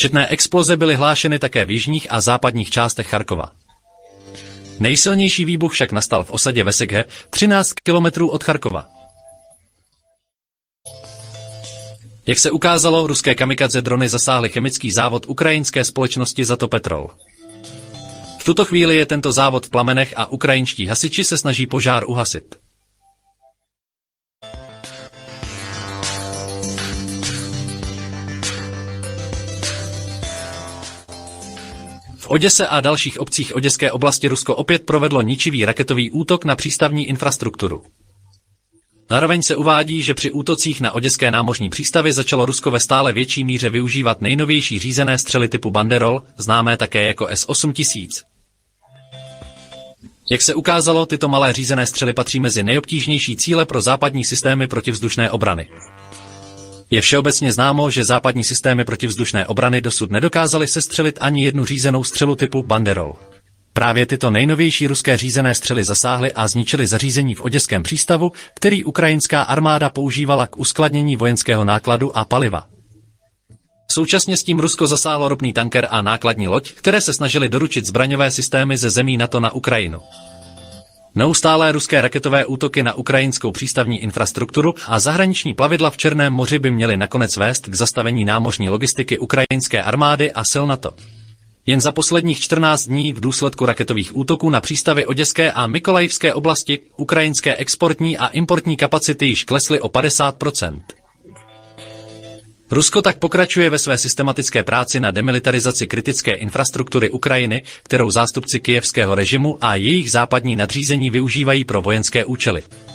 Četné exploze byly hlášeny také v jižních a západních částech Charkova. Nejsilnější výbuch však nastal v osadě Vesekhe, 13 kilometrů od Charkova. Jak se ukázalo, ruské kamikadze drony zasáhly chemický závod ukrajinské společnosti Zatopetrol. V tuto chvíli je tento závod v plamenech a ukrajinští hasiči se snaží požár uhasit. V Oděse a dalších obcích oděské oblasti Rusko opět provedlo ničivý raketový útok na přístavní infrastrukturu. Zároveň se uvádí, že při útocích na oděské námořní přístavy začalo Rusko ve stále větší míře využívat nejnovější řízené střely typu Banderol, známé také jako S-8000. Jak se ukázalo, tyto malé řízené střely patří mezi nejobtížnější cíle pro západní systémy protivzdušné obrany. Je všeobecně známo, že západní systémy protivzdušné obrany dosud nedokázaly sestřelit ani jednu řízenou střelu typu Banderol. Právě tyto nejnovější ruské řízené střely zasáhly a zničily zařízení v oděském přístavu, který ukrajinská armáda používala k uskladnění vojenského nákladu a paliva. Současně s tím Rusko zasáhlo ropný tanker a nákladní loď, které se snažily doručit zbraňové systémy ze zemí NATO na Ukrajinu. Neustálé ruské raketové útoky na ukrajinskou přístavní infrastrukturu a zahraniční plavidla v Černém moři by měly nakonec vést k zastavení námořní logistiky ukrajinské armády a sil NATO. Jen za posledních 14 dní v důsledku raketových útoků na přístavy Oděské a Mykolajivské oblasti ukrajinské exportní a importní kapacity již klesly o 50%. Rusko tak pokračuje ve své systematické práci na demilitarizaci kritické infrastruktury Ukrajiny, kterou zástupci kyjevského režimu a jejich západní nadřízení využívají pro vojenské účely.